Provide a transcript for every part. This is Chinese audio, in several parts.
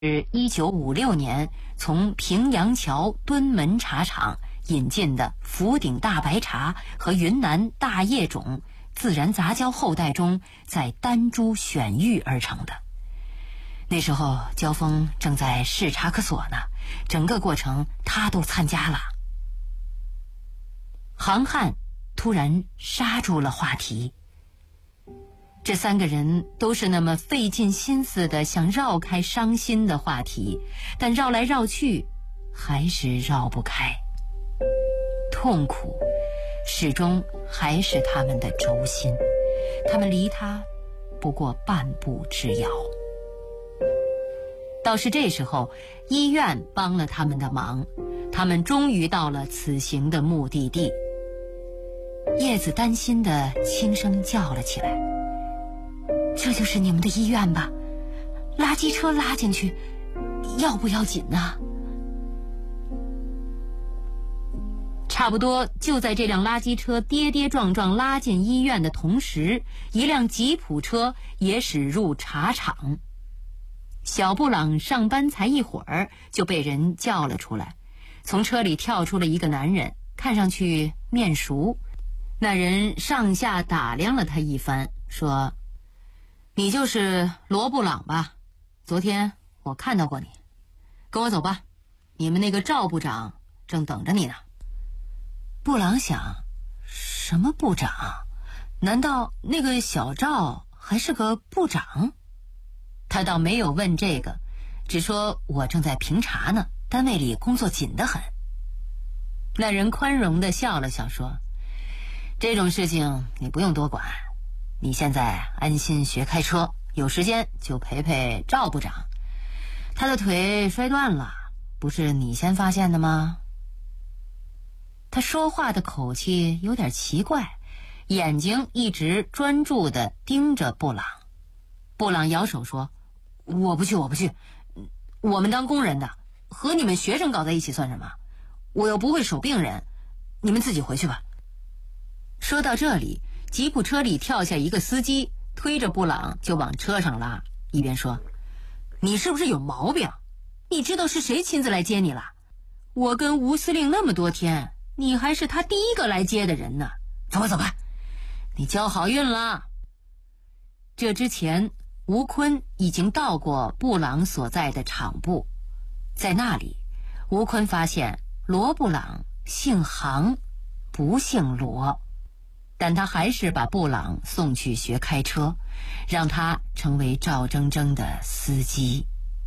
是1956年从平阳桥敦门茶厂引进的福鼎大白茶和云南大叶种自然杂交后代中在丹珠选育而成的。那时候焦峰正在视察科所呢，整个过程他都参加了。杭汉突然刹住了话题。这三个人都是那么费尽心思的想绕开伤心的话题，但绕来绕去还是绕不开。痛苦始终还是他们的轴心，他们离他不过半步之遥。倒是这时候医院帮了他们的忙，他们终于到了此行的目的地。叶子担心地轻声叫了起来：这就是你们的医院吧？垃圾车拉进去要不要紧啊？差不多就在这辆垃圾车跌跌撞撞拉进医院的同时，一辆吉普车也驶入茶厂。小布朗上班才一会儿就被人叫了出来，从车里跳出了一个男人，看上去面熟。那人上下打量了他一番，说：你就是罗布朗吧？昨天我看到过你，跟我走吧，你们那个赵部长正等着你呢。布朗想，什么部长？难道那个小赵还是个部长？他倒没有问这个，只说我正在评查呢，单位里工作紧得很。那人宽容地笑了笑说：这种事情你不用多管，你现在安心学开车，有时间就陪陪赵部长。他的腿摔断了，不是你先发现的吗？他说话的口气有点奇怪，眼睛一直专注地盯着布朗。布朗摇手说：我不去，我们当工人的，和你们学生搞在一起算什么？我又不会守病人，你们自己回去吧。说到这里，吉普车里跳下一个司机，推着布朗就往车上拉，一边说：你是不是有毛病？你知道是谁亲自来接你了？我跟吴司令那么多天，你还是他第一个来接的人呢。走吧，你交好运了。这之前吴坤已经到过布朗所在的厂部，在那里吴坤发现罗布朗姓杭不姓罗，但他还是把布朗送去学开车，让他成为赵铮铮的司机。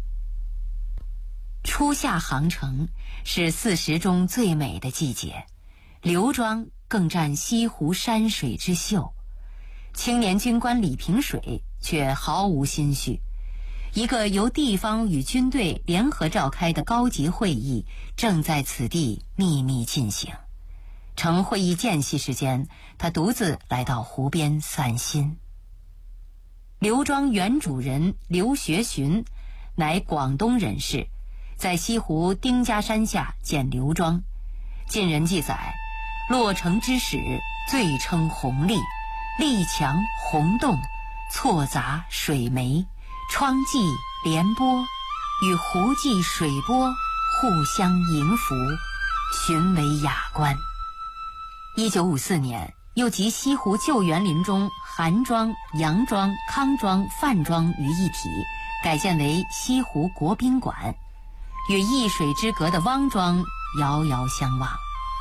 初夏杭城是40中最美的季节，刘庄更占西湖山水之秀。青年军官李平水却毫无心绪，一个由地方与军队联合召开的高级会议正在此地秘密进行。乘会议间隙时间，他独自来到湖边散心。刘庄原主人刘学询乃广东人士，在西湖丁家山下建刘庄。近人记载，落成之始，最称洪丽，丽墙红洞，错杂水湄，窗际连波，与湖际水波互相迎浮，寻为雅观。1954年，又集西湖旧园林中韩庄、杨庄、康庄、范庄于一体，改建为西湖国宾馆，与一水之隔的汪庄遥遥相望。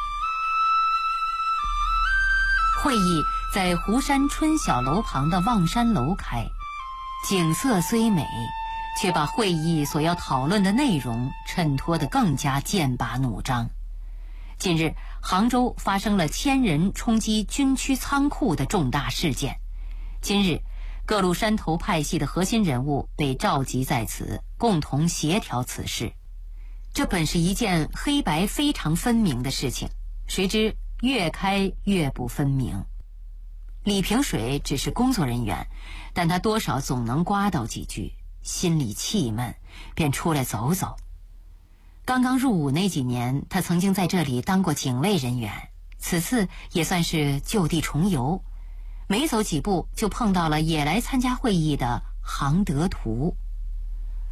会议在湖山春晓楼旁的望山楼开，景色虽美，却把会议所要讨论的内容衬托得更加剑拔弩张。近日，杭州发生了1000人冲击军区仓库的重大事件。今日，各路山头派系的核心人物被召集在此，共同协调此事。这本是一件黑白非常分明的事情，谁知越开越不分明。李平水只是工作人员，但他多少总能刮到几句，心里气闷，便出来走走。刚刚入伍那几年，他曾经在这里当过警卫人员，此次也算是就地重游。没走几步，就碰到了也来参加会议的杭德图。